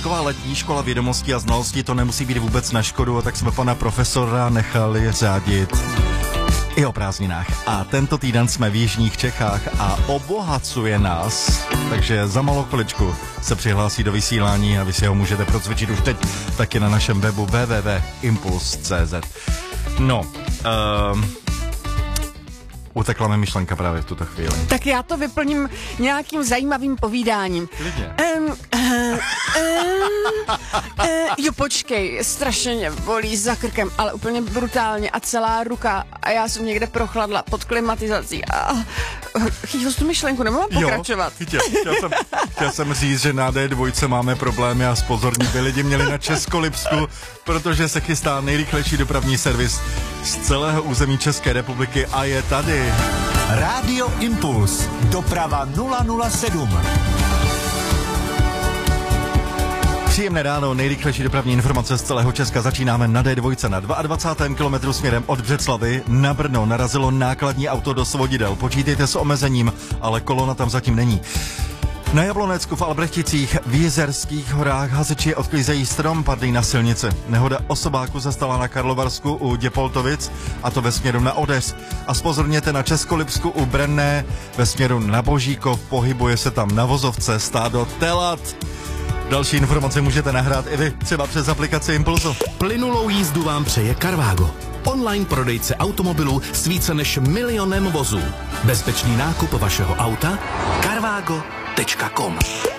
taková letní škola vědomostí a znalostí, to nemusí být vůbec na škodu, a tak jsme pana profesora nechali řádit i o prázdninách. A tento týden jsme v jižních Čechách a obohacuje nás, takže za malou chviličku se přihlásí do vysílání a vy si ho můžete procvičit už teď taky na našem webu www.impuls.cz. No, utekla mi myšlenka právě v tuto chvíli. Tak já to vyplním nějakým zajímavým povídáním. Jo, počkej, strašně mě bolí za krkem, ale úplně brutálně a celá ruka a já jsem někde prochladla pod klimatizací a chytil jsi tu myšlenku, nemám pokračovat. Jo, chtěl jsem říct, že na D2 máme problémy a zpozornit by lidi měli na Českolipsku, protože se chystá nejrychlejší dopravní servis z celého území České republiky a je tady. Rádio Impuls, doprava 007. Příjemné ráno, nejrychlejší dopravní informace z celého Česka. Začínáme na D2 na 22. kilometru směrem od Břeclavi. Na Brno narazilo nákladní auto do svodidel. Počítejte s omezením, ale kolona tam zatím není. Na Jablonecku v Albrechticích v Jizerských horách hasiči odklízejí strom padlý na silnici. Nehoda osobáku se stala na Karlovarsku u Děpoltovic, a to ve směru na Odeř. A zpozorněte na Českolipsku u Brenné ve směru na Božíkov, pohybuje se tam na vozovce stádo telat. Další informace můžete nahrát i vy, třeba přes aplikaci Impulzu. Plynulou jízdu vám přeje Carvago. Online prodejce automobilů s více než 1 milionem vozů. Bezpečný nákup vašeho auta carvago.com